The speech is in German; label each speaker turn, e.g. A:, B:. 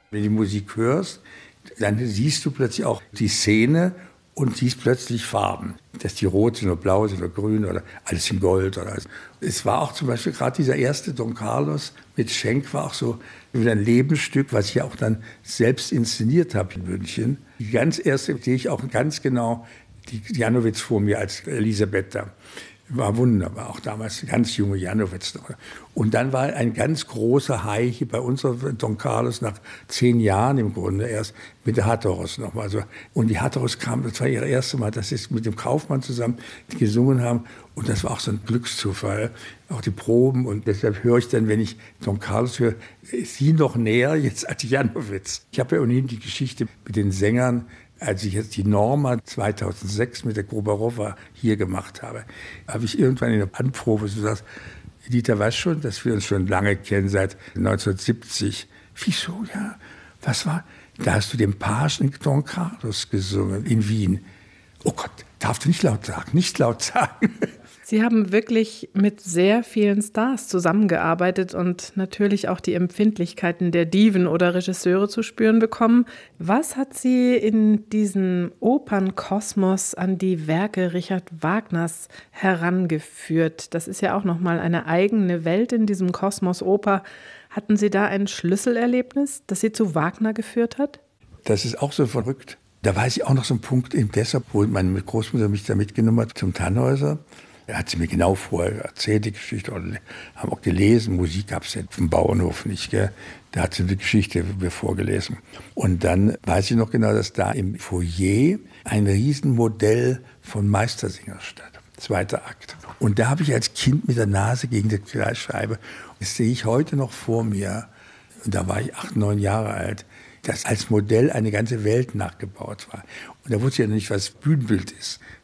A: Wenn du die Musik hörst, dann siehst du plötzlich auch die Szene und siehst plötzlich Farben. Dass die rot sind oder blau sind oder grün oder alles in Gold. Oder alles. Es war auch zum Beispiel gerade dieser erste Don Carlos mit Schenk war auch so wieder ein Lebensstück, was ich auch dann selbst inszeniert habe in München. Die ganz erste sehe ich auch ganz genau die Janowitz vor mir als Elisabeth da. War wunderbar, auch damals eine ganz junge Janowitz. Und dann war ein ganz großer Hai hier bei unserem Don Carlos nach 10 Jahren im Grunde erst mit der Hatteros nochmal. Also, und die Hatteros kam, das war ihr erstes Mal, dass sie mit dem Kaufmann zusammen gesungen haben. Und das war auch so ein Glückszufall, auch die Proben. Und deshalb höre ich dann, wenn ich Don Carlos höre, sie noch näher jetzt als Janowitz. Ich habe ja ohnehin die Geschichte mit den Sängern, als ich jetzt die Norma 2006 mit der Gruberowa hier gemacht habe, habe ich irgendwann in der Anprobe so gesagt, Dieter, weißt schon, dass wir uns schon lange kennen, seit 1970. Wieso, ja? Was war? Da hast du den Pagen Don Carlos gesungen in Wien. Oh Gott, darfst du nicht laut sagen, nicht laut sagen.
B: Sie haben wirklich mit sehr vielen Stars zusammengearbeitet und natürlich auch die Empfindlichkeiten der Diven oder Regisseure zu spüren bekommen. Was hat Sie in diesen Opernkosmos an die Werke Richard Wagners herangeführt? Das ist ja auch nochmal eine eigene Welt in diesem Kosmos Oper. Hatten Sie da ein Schlüsselerlebnis, das Sie zu Wagner geführt hat?
A: Das ist auch so verrückt. Da weiß ich auch noch so einen Punkt in Dessau, wo meine Großmutter mich da mitgenommen hat zum Tannhäuser. Da hat sie mir genau vorher erzählt, die Geschichte, und haben auch gelesen. Musik gab es ja vom Bauernhof nicht, gell? Da hat sie die Geschichte mir vorgelesen. Und dann weiß ich noch genau, dass da im Foyer ein Riesenmodell von Meistersinger stand. 2. Akt. Und da habe ich als Kind mit der Nase gegen die Glasscheibe, das sehe ich heute noch vor mir, und da war ich 8, 9 Jahre alt, dass als Modell eine ganze Welt nachgebaut war. Und da wusste ich ja nicht, was Bühnenbild ist.